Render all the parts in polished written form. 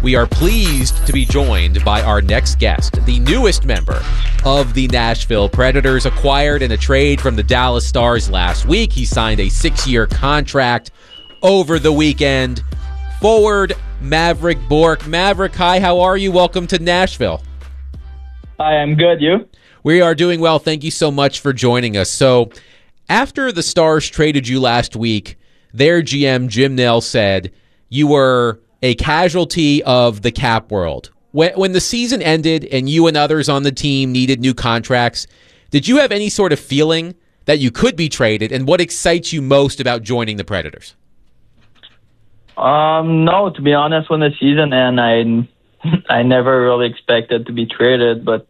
We are pleased to be joined by our next guest, the newest member of the Nashville Predators, acquired in a trade from the Dallas Stars last week. He signed a 6-year contract over the weekend. Forward Mavrik Bourque. Mavrik, hi, how are you? Welcome to Nashville. Hi, I'm good. You? We are doing well. Thank you so much for joining us. So, after the Stars traded you last week, their GM, Jim Nill, said you were a casualty of the cap world. When the season ended and you and others on the team needed new contracts, did you have any sort of feeling that you could be traded, and what excites you most about joining the Predators? No, to be honest, when the season ended, I never really expected to be traded, but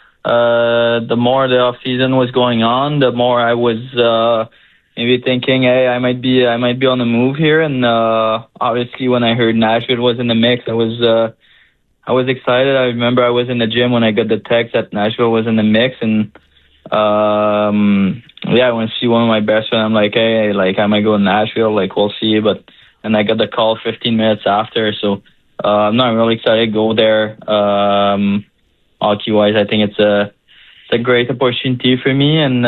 the more the off season was going on, the more I was maybe thinking, hey, I might be on the move here. And obviously, when I heard Nashville was in the mix, I was excited. I remember I was in the gym when I got the text that Nashville was in the mix, and I went to see one of my best friends. I'm like, hey, like I might go to Nashville, like we'll see. But and I got the call 15 minutes after, so I'm not really excited to go there. Hockey-wise, I think it's a great opportunity for me, and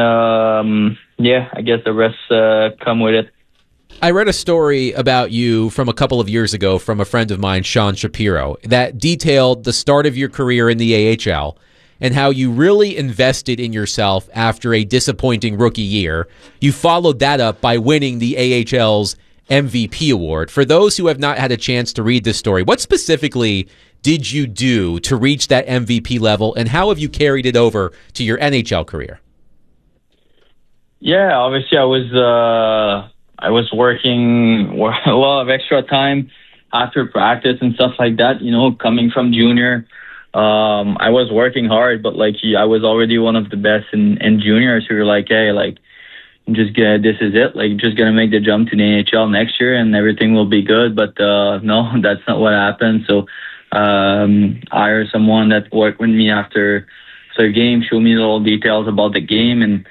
I guess the rest come with it. I read a story about you from a couple of years ago from a friend of mine, Sean Shapiro, that detailed the start of your career in the AHL and how you really invested in yourself after a disappointing rookie year. You followed that up by winning the AHL's MVP award. For those who have not had a chance to read this story, what specifically did you do to reach that MVP level, and how have you carried it over to your NHL career? Yeah, obviously I was working a lot of extra time after practice and stuff like that. You know, coming from junior, I was working hard, but I was already one of the best in junior. So you're like, hey, like this is it. Like, just gonna make the jump to the NHL next year, and everything will be good. But no, that's not what happened. So I hired someone that worked with me after the game, showed me little details about the game, and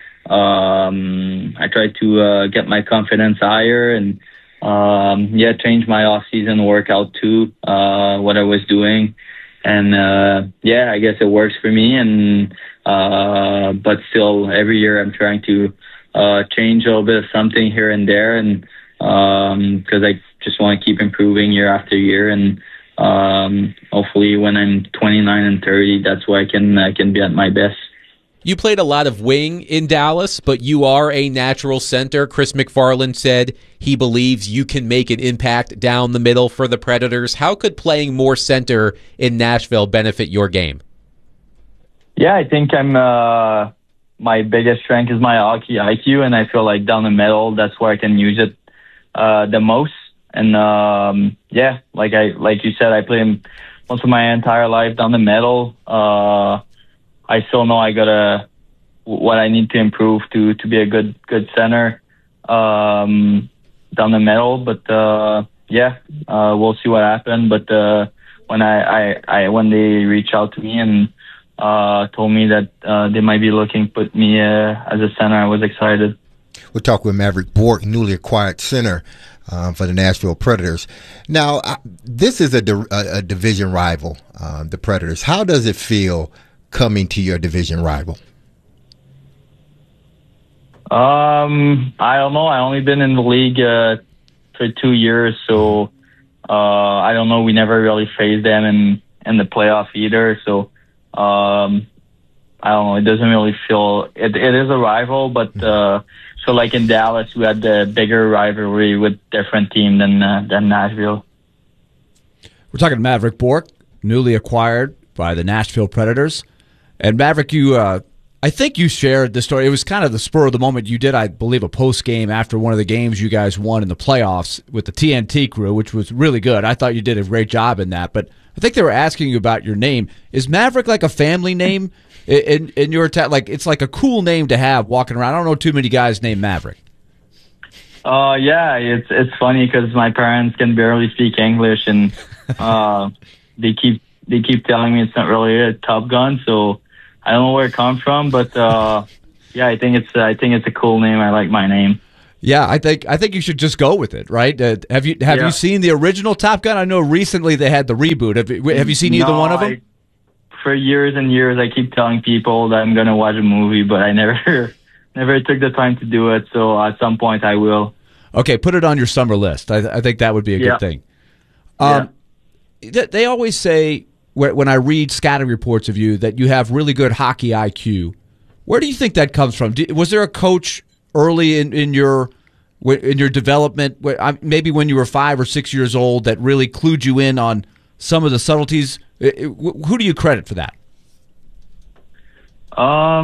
I tried to get my confidence higher and change my off-season workout too, what I was doing. And I guess it works for me. And but still, every year I'm trying to change a little bit of something here and there, and because I just want to keep improving year after year. And hopefully when I'm 29 and 30, that's where I can be at my best. You played a lot of wing in Dallas, but you are a natural center. Chris McFarland said he believes you can make an impact down the middle for the Predators. How could playing more center in Nashville benefit your game? Yeah, I think my biggest strength is my hockey IQ, and I feel like down the middle, that's where I can use it the most. And like you said, I played most of my entire life down the middle. I still know I gotta what I need to improve to be a good center down the middle. But we'll see what happens. But when they reach out to me and told me that they might be looking to put me as a center, I was excited. We'll talk with Mavrik Bourque, newly acquired center for the Nashville Predators. Now, this is a division rival, the Predators. How does it feel coming to your division rival? I don't know. I only been in the league for 2 years, so I don't know. We never really faced them in the playoff either, so I don't know. It doesn't really feel it is a rival, but so like in Dallas, we had the bigger rivalry with different team than Nashville. We're talking to Mavrik Bourque, newly acquired by the Nashville Predators. And Mavrik, I think you shared the story. It was kind of the spur of the moment. You did, I believe, a post game after one of the games you guys won in the playoffs with the TNT crew, which was really good. I thought you did a great job in that. But I think they were asking you about your name. Is Mavrik like a family name in your like it's like a cool name to have walking around? I don't know too many guys named Mavrik. It's funny because my parents can barely speak English, and they keep telling me it's not really a Top Gun, so I don't know where it comes from, but I think it's a cool name. I like my name. Yeah, I think you should just go with it, right? Have you seen the original Top Gun? I know recently they had the reboot. Have you seen either one of them? For years and years, I keep telling people that I'm going to watch a movie, but I never took the time to do it. So at some point, I will. Okay, put it on your summer list. I think that would be a good thing. They always say, when I read scouting reports of you, that you have really good hockey IQ. Where do you think that comes from? Was there a coach early in your development, maybe when you were 5 or 6 years old, that really clued you in on some of the subtleties? Who do you credit for that? I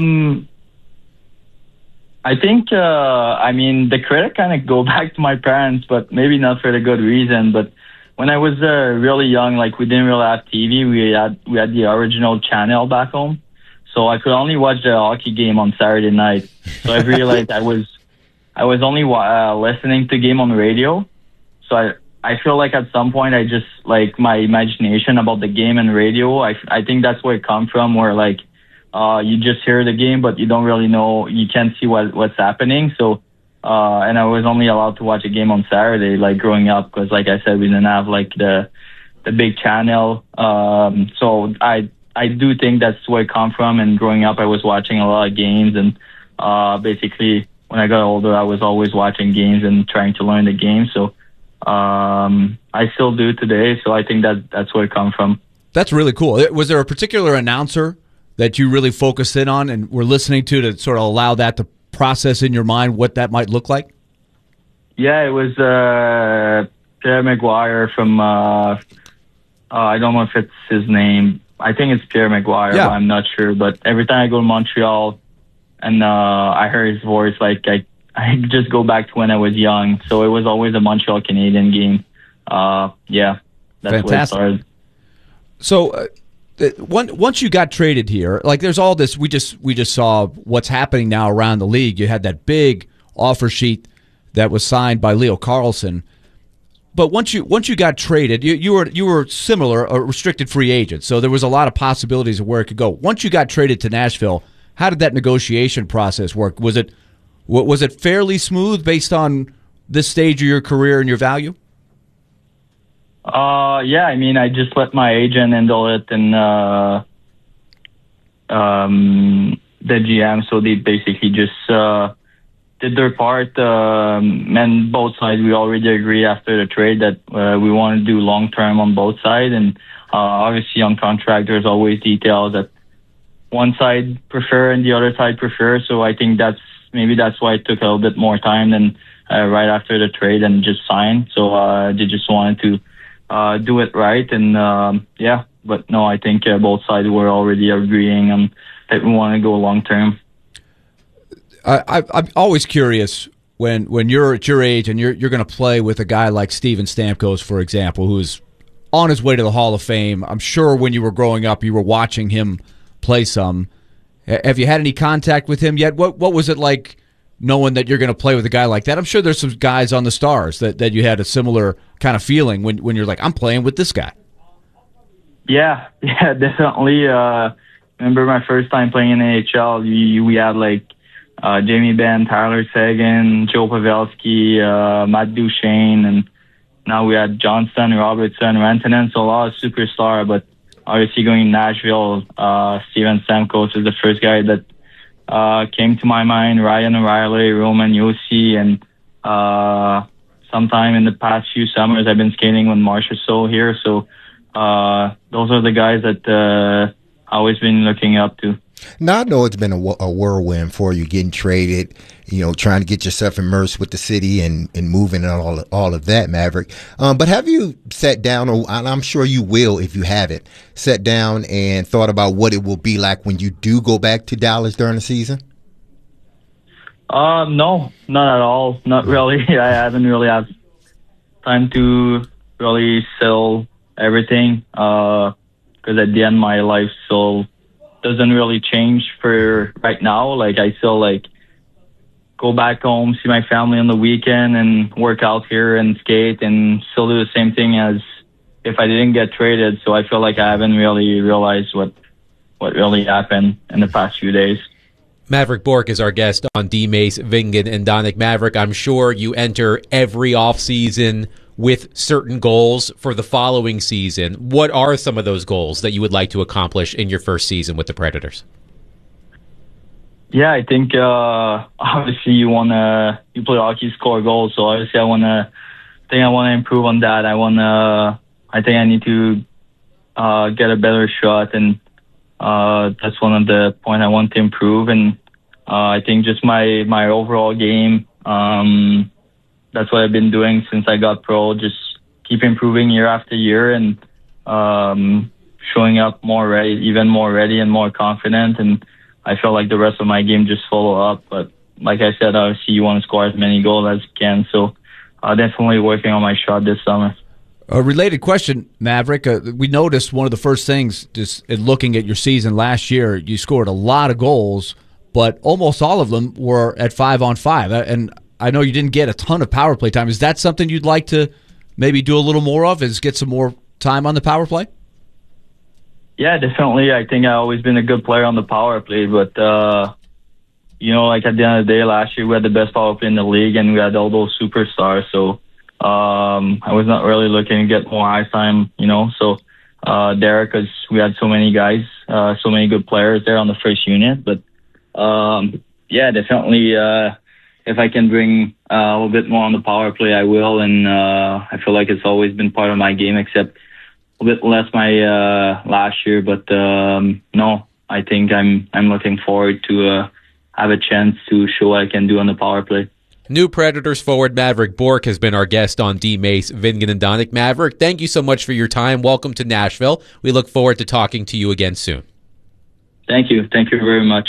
think, the credit kind of go back to my parents, but maybe not for the good reason. But when I was really young, like we didn't really have TV. We had the original channel back home. So I could only watch the hockey game on Saturday night. So I realized I was only listening to game on the radio. So I feel like at some point I just, like, my imagination about the game and radio, I think that's where it comes from, where, like, you just hear the game, but you don't really know, you can't see what's happening. So, and I was only allowed to watch a game on Saturday, like, growing up, because, like I said, we didn't have, like, the big channel. So I do think that's where it comes from. And growing up, I was watching a lot of games, and basically when I got older, I was always watching games and trying to learn the game. So I still do today. So I think that's where it comes from. That's really cool. Was there a particular announcer that you really focused in on and were listening to sort of allow that to process in your mind what that might look like? Yeah, it was Pierre Maguire from, I don't know if it's his name. I think it's Pierre Maguire, but I'm not sure. But every time I go to Montreal and I heard his voice, like I just go back to when I was young. So it was always a Montreal Canadian game. That's fantastic. where it started. So once you got traded here, like there's all this, we just saw what's happening now around the league. You had that big offer sheet that was signed by Leo Carlsson. But once you got traded, you were similar, a restricted free agent. So there was a lot of possibilities of where it could go. Once you got traded to Nashville, how did that negotiation process work? Was it fairly smooth based on this stage of your career and your value? I just let my agent handle it, and the GM. So they basically just did their part, and both sides, we already agree after the trade that we want to do long-term on both sides. And obviously on contract, there's always details that one side prefer and the other side prefer. So I think that's why it took a little bit more time than right after the trade and just sign. So they just wanted to do it right. And but no, I think both sides were already agreeing on that we want to go long-term. I'm always curious when you're at your age and you're going to play with a guy like Steven Stamkos, for example, who's on his way to the Hall of Fame. I'm sure when you were growing up, you were watching him play some. Have you had any contact with him yet? What was it like knowing that you're going to play with a guy like that? I'm sure there's some guys on the Stars that you had a similar kind of feeling when you're like, I'm playing with this guy. Yeah, definitely. Remember my first time playing in AHL, we had like Jamie Benn, Tyler Seguin, Joe Pavelski, Matt Duchene, and now we had Johnston, Robertson, Rantanen, so a lot of superstar. But obviously going to Nashville, Steven Stamkos is the first guy that came to my mind. Ryan O'Reilly, Roman Josi, and sometime in the past few summers I've been skating with Marcia Soul here. So those are the guys that I've always been looking up to. Now, I know it's been a whirlwind for you getting traded, trying to get yourself immersed with the city and moving and all of that, Maverick. But have you sat down, and I'm sure you will if you haven't, sat down and thought about what it will be like when you do go back to Dallas during the season? No, not at all. Not really. I haven't really had time to really sell everything because at the end my life still doesn't really change for right now. Like I still go back home, see my family on the weekend and work out here and skate and still do the same thing as if I didn't get traded. So I feel like I haven't really realized what really happened in the past few days. Maverick Bourque is our guest on D-Mace, Vingan, and Donick. Maverick, I'm sure you enter every offseason with certain goals for the following season. What are some of those goals that you would like to accomplish in your first season with the Predators? Yeah, I think obviously you play hockey, score goals. So obviously I want to improve on that. I think I need to get a better shot, and that's one of the points I want to improve. And I think just my overall game, that's what I've been doing since I got pro. Just keep improving year after year, and showing up even more ready and more confident. And I feel like the rest of my game just follow up. But like I said, obviously you want to score as many goals as you can. So definitely working on my shot this summer. A related question, Maverick. We noticed one of the first things, just in looking at your season last year, you scored a lot of goals, but almost all of them were at 5-on-5. And I know you didn't get a ton of power play time. Is that something you'd like to maybe do a little more of, is get some more time on the power play? Yeah, definitely. I think I've always been a good player on the power play, but, like at the end of the day, last year we had the best power play in the league, and we had all those superstars. So I was not really looking to get more ice time, So there, because we had so many guys, so many good players there on the first unit. But yeah, definitely. If I can bring a little bit more on the power play, I will. And I feel like it's always been part of my game, except a bit less my last year. But no, I think I'm looking forward to have a chance to show what I can do on the power play. New Predators forward Maverick Bourque has been our guest on D-Mace, Vingan, and Donick. Maverick, thank you so much for your time. Welcome to Nashville. We look forward to talking to you again soon. Thank you. Thank you very much.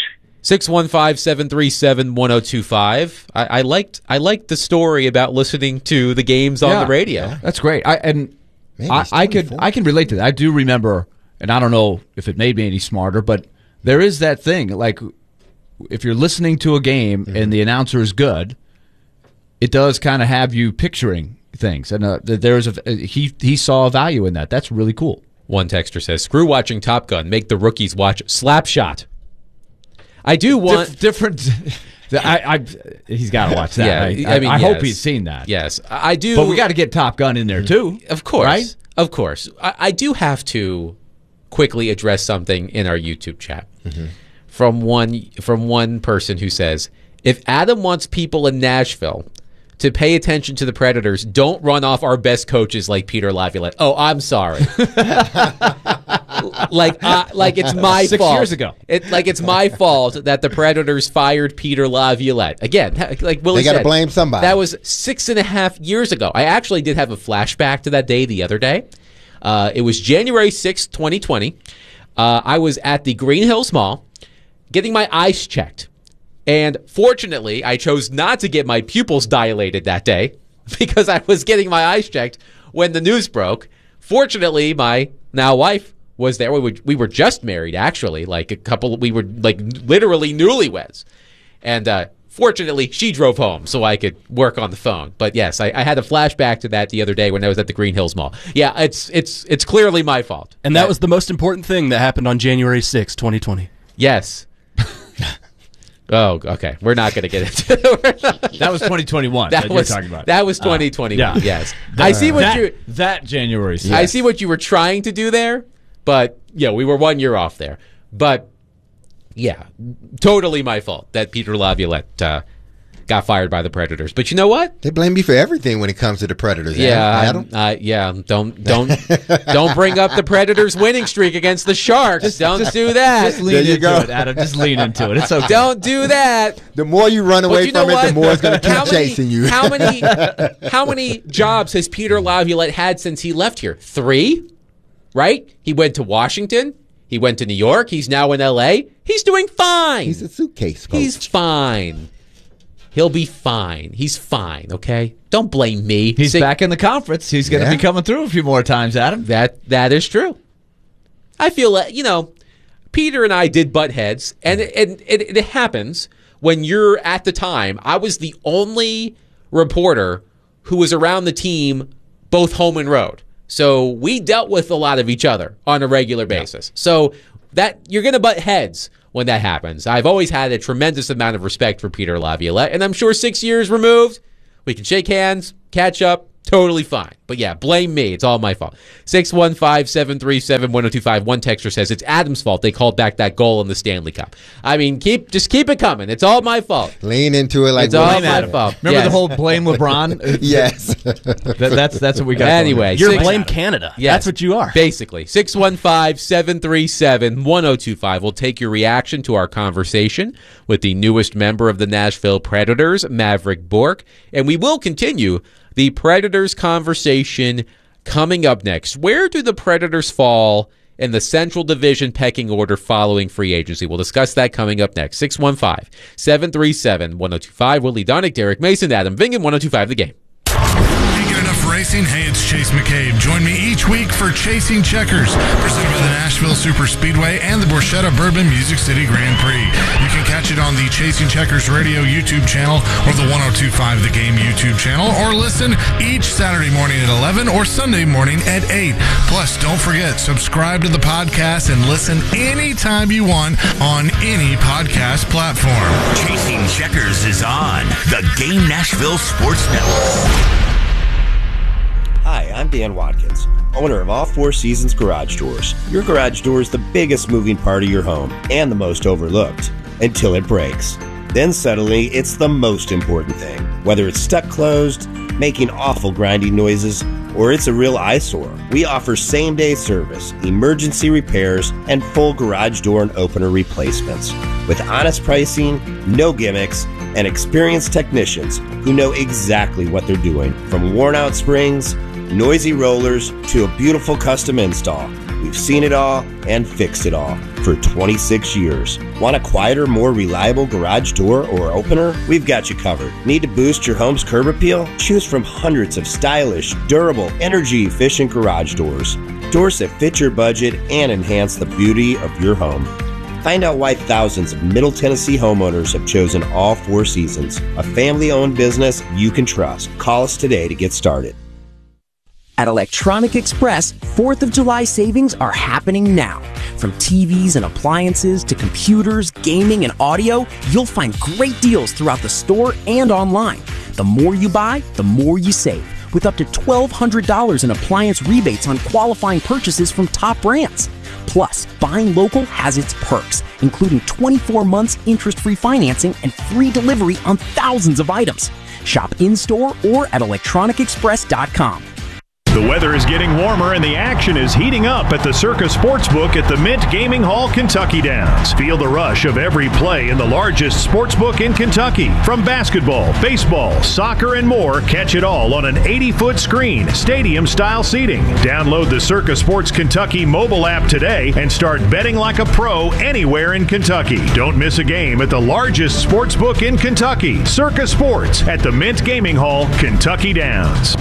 615-737-1025. I liked the story about listening to the games on the radio. Yeah, that's great. I can relate to that. I do remember, and I don't know if it made me any smarter, but there is that thing, like if you're listening to a game and the announcer is good, it does kind of have you picturing things, and he saw a value in that. That's really cool. One texter says, "Screw watching Top Gun. Make the rookies watch Slapshot." I do want different. He's got to watch that. Yeah, I hope he's seen that. Yes, I do. But we got to get Top Gun in there too, of course. Right? Of course. I do have to quickly address something in our YouTube chat from one person who says, "If Adam wants people in Nashville to pay attention to the Predators, don't run off our best coaches like Peter Laviolette." Oh, I'm sorry. like it's my fault. 6 years ago. It's my fault that the Predators fired Peter Laviolette. Again, like Willie said, they got to blame somebody. That was 6.5 years ago. I actually did have a flashback to that day the other day. It was January 6th, 2020. I was at the Green Hills Mall getting my eyes checked. And fortunately, I chose not to get my pupils dilated that day because I was getting my eyes checked when the news broke. Fortunately, my now wife was there. We were just married, actually, we were literally newlyweds. And fortunately, she drove home so I could work on the phone. But yes, I had a flashback to that the other day when I was at the Green Hills Mall. Yeah, it's clearly my fault. And that was the most important thing that happened on January 6th, 2020. Yes. Oh, okay. We're not going to get into it. That was 2021 that you're talking about. That was 2021, yeah. Yes. I see what that January 6th. I see what you were trying to do there, but yeah, we were 1 year off there. But yeah, totally my fault that Peter Laviolette got fired by the Predators. But you know what? They blame me for everything when it comes to the Predators. Yeah, Adam. Don't bring up the Predators' winning streak against the Sharks. Don't do that. Just lean into it, Adam. Just lean into it. It's okay. Don't do that. The more you run away from it, the more it's going to keep chasing you. How many jobs has Peter Laviolette had since he left here? 3, right? He went to Washington. He went to New York. He's now in L.A. He's doing fine. He's a suitcase coach. He's fine. He'll be fine. He's fine, okay? Don't blame me. He's back in the conference. He's going to be coming through a few more times, Adam. That is true. I feel like, Peter and I did butt heads, and it happens when you're at the time. I was the only reporter who was around the team both home and road. So we dealt with a lot of each other on a regular basis. So that you're going to butt heads when that happens. I've always had a tremendous amount of respect for Peter Laviolette, and I'm sure 6 years removed, we can shake hands, catch up, totally fine. But yeah, blame me. It's all my fault. 615-737-1025. One texter says it's Adam's fault they called back that goal in the Stanley Cup. I mean, just keep it coming. It's all my fault. Lean into it like it's all my fault. Remember the whole blame LeBron? Yes. That's what we got. Anyway, you're blame Canada. Yes, that's what you are. Basically, 615-737-1025. We'll take your reaction to our conversation with the newest member of the Nashville Predators, Mavrik Bourque, and we will continue the Predators conversation coming up next. Where do the Predators fall in the Central Division pecking order following free agency? We'll discuss that coming up next. 615-737-1025. Willie Donick, Derek Mason, Adam Vingan, 1025 The Game. Enough racing? Hey, it's Chase McCabe. Join me each week for Chasing Checkers, presented by the Nashville Super Speedway and the Borchetta Bourbon Music City Grand Prix. You can catch it on the Chasing Checkers radio YouTube channel or the 1025 The Game YouTube channel, or listen each Saturday morning at 11 or Sunday morning at 8. Plus, don't forget, subscribe to the podcast and listen anytime you want on any podcast platform. Chasing Checkers is on the Game Nashville Sports Network. Hi, I'm Dan Watkins, owner of All Four Seasons Garage Doors. Your garage door is the biggest moving part of your home and the most overlooked until it breaks. Then suddenly, it's the most important thing. Whether it's stuck closed, making awful grinding noises, or it's a real eyesore, we offer same-day service, emergency repairs, and full garage door and opener replacements. With honest pricing, no gimmicks, and experienced technicians who know exactly what they're doing. From worn-out springs, noisy rollers, to a beautiful custom install. We've seen it all and fixed it all for 26 years. Want a quieter, more reliable garage door or opener? We've got you covered. Need to boost your home's curb appeal? Choose from hundreds of stylish, durable, energy-efficient garage doors. Doors that fit your budget and enhance the beauty of your home. Find out why thousands of Middle Tennessee homeowners have chosen All Four Seasons, a family-owned business you can trust. Call us today to get started. At Electronic Express, 4th of July savings are happening now. From TVs and appliances to computers, gaming, and audio, you'll find great deals throughout the store and online. The more you buy, the more you save, with up to $1,200 in appliance rebates on qualifying purchases from top brands. Plus, buying local has its perks, including 24 months interest-free financing and free delivery on thousands of items. Shop in-store or at electronicexpress.com. The weather is getting warmer and the action is heating up at the Circa Sportsbook at the Mint Gaming Hall, Kentucky Downs. Feel the rush of every play in the largest sportsbook in Kentucky. From basketball, baseball, soccer, and more, catch it all on an 80-foot screen, stadium-style seating. Download the Circa Sports Kentucky mobile app today and start betting like a pro anywhere in Kentucky. Don't miss a game at the largest sportsbook in Kentucky, Circa Sports at the Mint Gaming Hall, Kentucky Downs.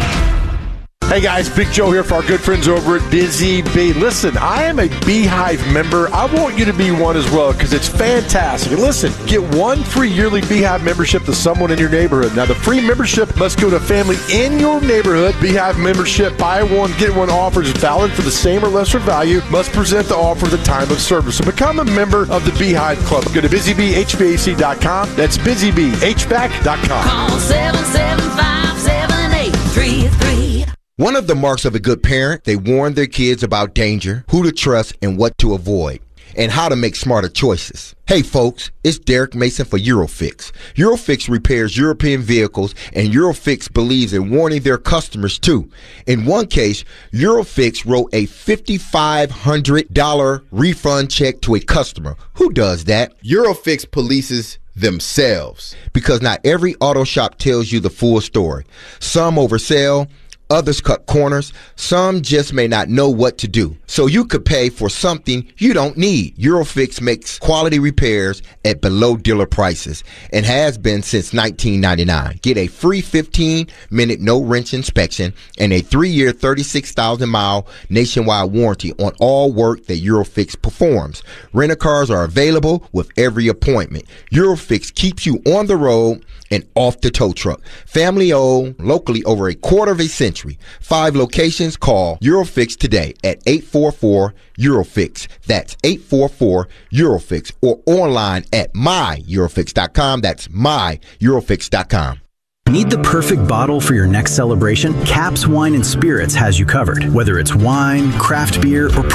Hey guys, Big Joe here for our good friends over at Busy Bee. Listen, I am a Beehive member. I want you to be one as well because it's fantastic. And listen, get one free yearly Beehive membership to someone in your neighborhood. Now, the free membership must go to a family in your neighborhood. Beehive membership, buy one, get one offer is valid for the same or lesser value. Must present the offer at the time of service. So become a member of the Beehive Club. Go to busybeehvac.com. That's busybeehvac.com. Call 775-7833. One of the marks of a good parent, they warn their kids about danger, who to trust, and what to avoid, and how to make smarter choices. Hey folks, it's Derek Mason for Eurofix. Eurofix repairs European vehicles, and Eurofix believes in warning their customers too. In one case, Eurofix wrote a $5,500 refund check to a customer. Who does that? Eurofix polices themselves. Because not every auto shop tells you the full story. Some oversell, others cut corners. Some just may not know what to do. So you could pay for something you don't need. Eurofix makes quality repairs at below dealer prices and has been since 1999. Get a free 15-minute no-wrench inspection and a 3-year, 36,000-mile nationwide warranty on all work that Eurofix performs. Rent-a-cars are available with every appointment. Eurofix keeps you on the road and off the tow truck. Family-owned, locally over a quarter of a century. country. 5 locations. Call Eurofix today at 844-EUROFIX. That's 844-EUROFIX. Or online at myEurofix.com. That's myEurofix.com. Need the perfect bottle for your next celebration? Caps Wine and Spirits has you covered. Whether it's wine, craft beer, or